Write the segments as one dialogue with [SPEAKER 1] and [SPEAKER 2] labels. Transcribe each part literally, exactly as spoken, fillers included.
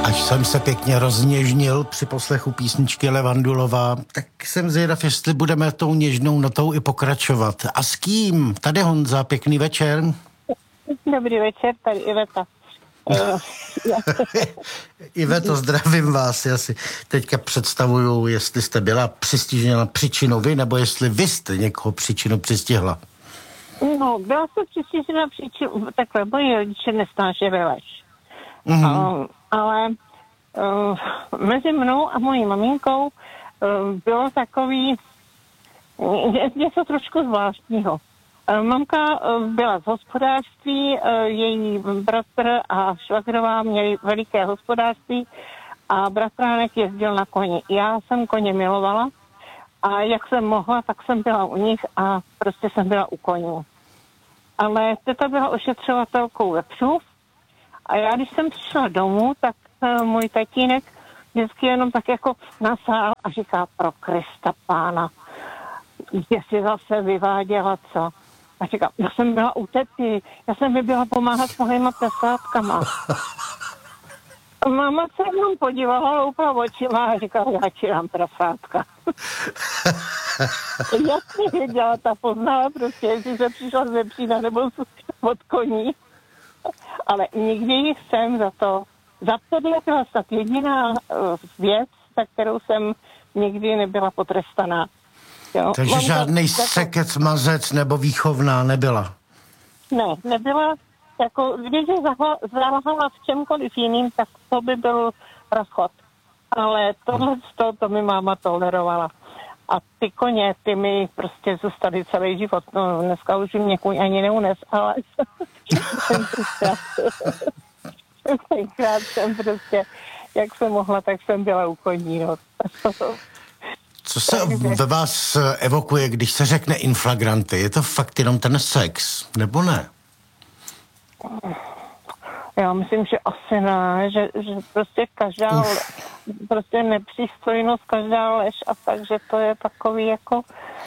[SPEAKER 1] Až jsem se pěkně rozněžnil při poslechu písničky Levandulova, tak jsem zvědav, jestli budeme tou něžnou notou i pokračovat. A s kým? Tady Honza, pěkný večer.
[SPEAKER 2] Dobrý večer, tady Iveta.
[SPEAKER 1] Iveto, zdravím vás. Já si teďka představuju, jestli jste byla přistižena příčinou vy, nebo jestli vy jste někoho příčinu přistihla.
[SPEAKER 2] No, byla jsem přistižena příčinou, takhle, moji rodiče nesnášeli lež.
[SPEAKER 1] Mm-hmm.
[SPEAKER 2] Um, ale uh, mezi mnou a mojí maminkou uh, bylo takový něco trošku zvláštního. Uh, mamka uh, byla z hospodářství, uh, její bratr a švagrová měli veliké hospodářství a bratránek jezdil na koni. Já jsem koně milovala a jak jsem mohla, tak jsem byla u nich a prostě jsem byla u koní. Ale teta byla ošetřovatelkou vepřů a já, když jsem přišla domů, tak uh, můj tatínek vždycky jenom tak jako nasál a říká, pro Krista pána, kde si zase vyváděla co? A říkám, já jsem byla u tety, já jsem mi byla pomáhat s mojima pesátkama. A máma se jenom podívala, loupla očima a říkala, já ti dám prasátka. Jasně věděla, ta poznala prostě, jestli se přišla z vepřína nebo od koní. Ale nikdy jsem za to, za to byla snad jediná uh, věc, za kterou jsem nikdy nebyla potrestaná. Jo.
[SPEAKER 1] Takže
[SPEAKER 2] Mám
[SPEAKER 1] žádný
[SPEAKER 2] to,
[SPEAKER 1] sekec, mazec nebo výchovná nebyla?
[SPEAKER 2] Ne, nebyla. Jako, když je zalhala v čemkoliv jiným, tak to by byl rozchod. Ale tohle to, to mi máma tolerovala. A ty koně, ty mi prostě zůstaly celý život. No, dneska už mě kůň ani neunes, ale tenkrát jsem prostě, jak jsem mohla, tak jsem byla u koní. No.
[SPEAKER 1] Co se ve vás evokuje, když se řekne inflagranty? Je to fakt jenom ten sex, nebo ne?
[SPEAKER 2] Já myslím, že asi ne, že, že prostě každá le, prostě nepřístojnost, každá lež a takže to je takový jako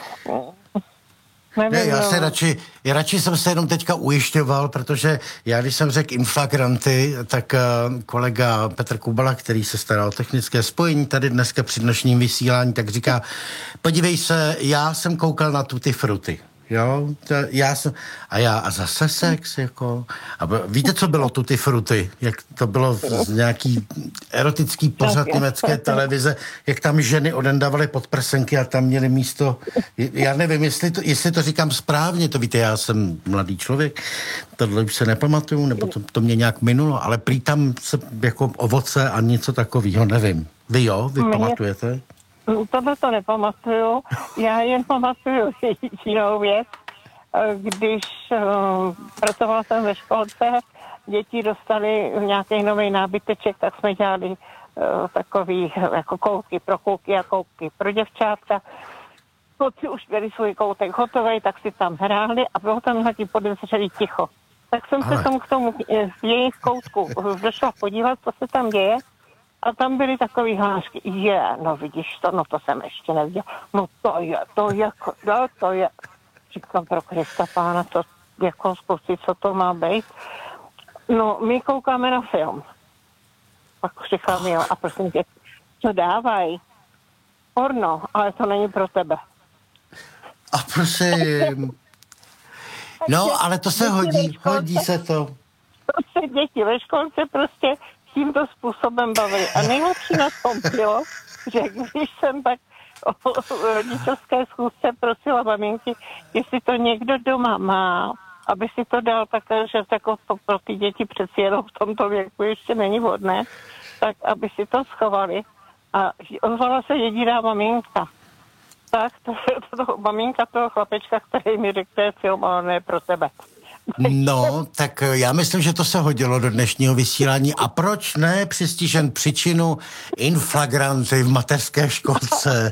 [SPEAKER 2] nevím,
[SPEAKER 1] ne, já
[SPEAKER 2] no.
[SPEAKER 1] se radši, já radši jsem se jenom teďka ujišťoval, protože já, když jsem řekl inflagranty, tak uh, kolega Petr Kubala, který se stará o technické spojení tady dneska při dnešním vysílání, tak říká, podívej se, já jsem koukal na Tutti Frutti. Jo, to, já jsem, a já, a zase sex, jako, a víte, co bylo Tutti Frutti? Jak to bylo z nějaký erotický pořad německé televize, jak tam ženy odendávaly podprsenky a tam měly místo, já nevím, jestli to, jestli to říkám správně, to víte, já jsem mladý člověk, tohle už se nepamatuju, nebo to, to mě nějak minulo, ale prý tam se jako ovoce a něco takového, nevím. Vy jo, vy mě pamatujete?
[SPEAKER 2] Tohle to nepamatuju. Já jen pamatuju jinou věc. Když uh, pracovala jsem ve školce, děti dostali nějaký nový nábyteček, tak jsme dělali uh, takový jako koutky pro kluky a koutky pro děvčátka. Kluci už měli svůj koutek hotový, tak si tam hráli a bylo tam nějaký podezřelý ticho. Tak jsem Ale. se tomu k tomu z jejich koutku došla podívat, co se tam děje. A tam byly takový hlášky, je, no vidíš to, no to jsem ještě neviděl, no to je, to je, no to je. Říkám, pro Krista pána, to jako zkusit, co to má být. No, my koukáme na film. Pak říkám, jo, a prosím tě, co dávají? Porno, ale to není pro tebe.
[SPEAKER 1] A prosím. No, ale to se hodí, hodí se to.
[SPEAKER 2] To se děti ve školce prostě tímto způsobem bavili. A nejlepší na tom bylo, že když jsem tak o rodičovské schůzce prosila maminky, jestli to někdo doma má, aby si to dal také, že jako to pro ty děti přeci jenom v tomto věku ještě není vhodné, tak aby si to schovali. A ozvala se jediná maminka. Tak to je to, maminka toho chlapečka, který mi řekl, to je film, ale ne pro tebe.
[SPEAKER 1] No, tak já myslím, že to se hodilo do dnešního vysílání. A proč ne přistižen příčinu inflagranty v mateřské školce?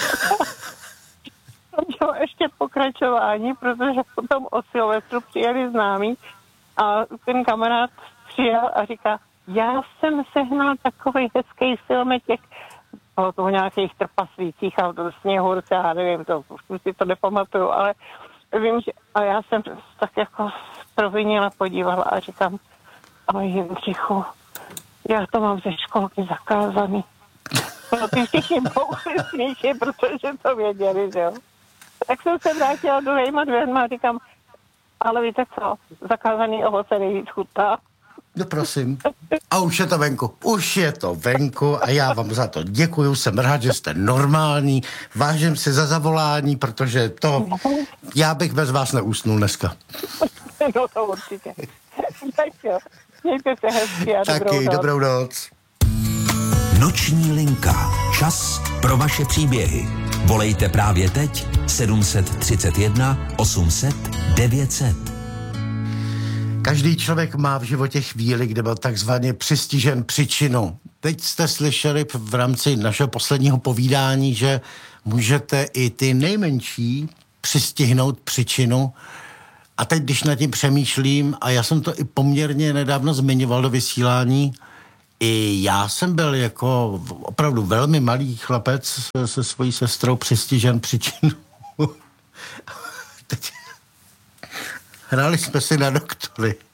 [SPEAKER 2] To bylo ještě pokračování, protože potom o Silvestru přijeli známí a ten kamarád přijel a říká, já jsem sehnal takovej hezký filmetěk o toho nějakých trpaslících a do Sněhurce, já nevím, to, už si to nepamatuju, ale vím, že a já jsem tak jako provinila, podívala a říkám, ale Jindřichu, Já to mám ze školky zakázaný. No ty všichni bouchli smíchy, protože to věděli, že jo. Tak jsem se vrátila druhýma dvěrma a říkám, ale víte co, zakázaný ovoce nejvíc chutná.
[SPEAKER 1] No prosím. A už je to venku. Už je to venku a já vám za to děkuju. Jsem rád, že jste normální. Vážím si za zavolání, protože to... Já bych bez vás neusnul dneska.
[SPEAKER 2] No to určitě. Tak jo. Mějte se hezky a
[SPEAKER 1] taky,
[SPEAKER 2] dobrou noc.
[SPEAKER 1] dobrou noc.
[SPEAKER 3] Noční linka. Čas pro vaše příběhy. Volejte právě teď sedm set třicet jedna osm set devět set.
[SPEAKER 1] Každý člověk má v životě chvíli, kde byl takzvaně přistižen příčinou. Teď jste slyšeli v rámci našeho posledního povídání, že můžete i ty nejmenší přistihnout příčinu. A teď, když nad tím přemýšlím, a já jsem to i poměrně nedávno zmiňoval do vysílání, i já jsem byl jako opravdu velmi malý chlapec se, se svojí sestrou přistižen příčinu. Teď hráli jsme si na doktory.